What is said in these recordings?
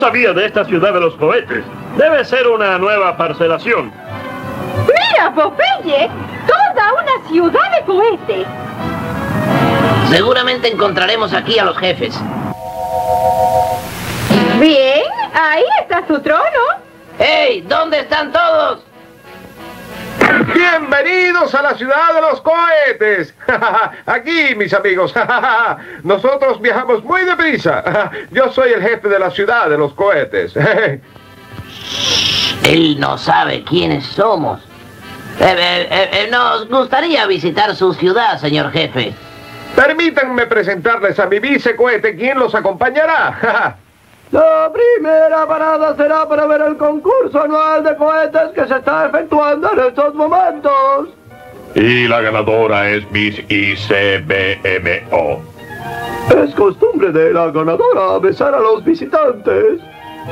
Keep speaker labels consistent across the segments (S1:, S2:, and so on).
S1: Sabía de esta ciudad de los cohetes. Debe ser una nueva parcelación.
S2: ¡Mira, Popeye! ¡Toda una ciudad de cohetes!
S3: Seguramente encontraremos aquí a los jefes.
S2: Bien, ahí está su trono.
S3: ¡Hey! ¿Dónde están todos?
S4: ¡Bienvenidos a la ciudad de los cohetes! Aquí, mis amigos. Nosotros viajamos muy deprisa. Yo soy el jefe de la ciudad de los cohetes.
S3: Él no sabe quiénes somos. Nos gustaría visitar su ciudad, señor jefe.
S4: Permítanme presentarles a mi vicecohete, quien los acompañará.
S5: La primera parada será para ver el concurso anual de cohetes que se está efectuando en estos momentos.
S1: Y la ganadora es Miss ICBMO.
S5: Es costumbre de la ganadora besar a los visitantes.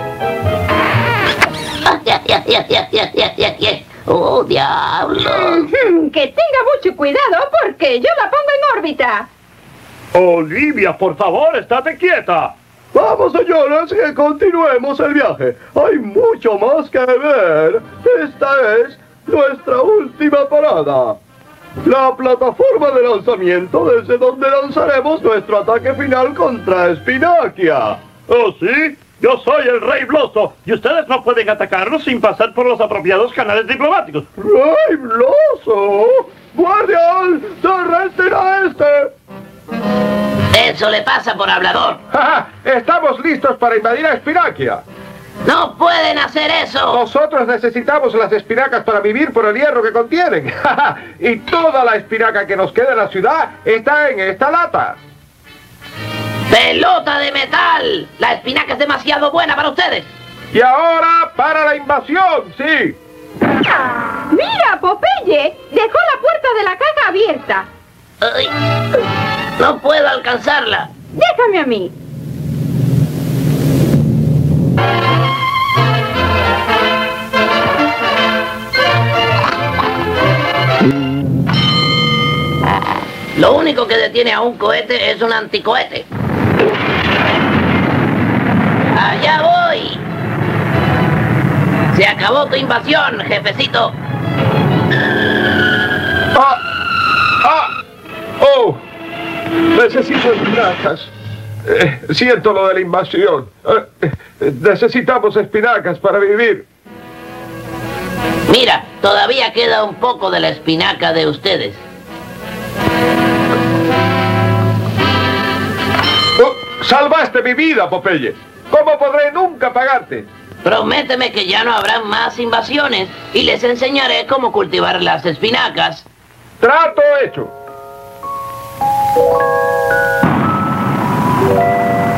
S3: ¡Oh, diablo!
S2: Que tenga mucho cuidado porque yo la pongo en órbita.
S1: Olivia, por favor, estate quieta.
S5: Vamos, señores, que continuemos el viaje. Hay mucho más que ver. Esta es nuestra última parada. La plataforma de lanzamiento desde donde lanzaremos nuestro ataque final contra Spinakia.
S1: ¿Oh, sí? Yo soy el Rey Bloso y ustedes no pueden atacarnos sin pasar por los apropiados canales diplomáticos.
S5: ¡Rey Bloso! ¡Guardián! ¡Derreten a este!
S3: Eso le pasa por hablador.
S4: Estamos listos para invadir a Spinakia.
S3: ¡No pueden hacer eso!
S4: Nosotros necesitamos las espinacas para vivir por el hierro que contienen. Y toda la espinaca que nos queda en la ciudad está en esta lata.
S3: ¡Pelota de metal! La espinaca es demasiado buena para ustedes.
S4: Y ahora para la invasión, sí.
S2: ¡Mira, Popeye! Dejó la puerta de la caja abierta.
S3: Ay, no puedo alcanzarla.
S2: Déjame a mí.
S3: Lo único que detiene a un cohete es un anticohete. ¡Allá voy! Se acabó tu invasión, jefecito.
S4: ¡Oh! Necesito espinacas. Siento lo de la invasión. Necesitamos espinacas para vivir.
S3: Mira, todavía queda un poco de la espinaca de ustedes.
S4: ¡Salvaste mi vida, Popeye! ¿Cómo podré nunca pagarte?
S3: Prométeme que ya no habrá más invasiones y les enseñaré cómo cultivar las espinacas.
S4: ¡Trato hecho!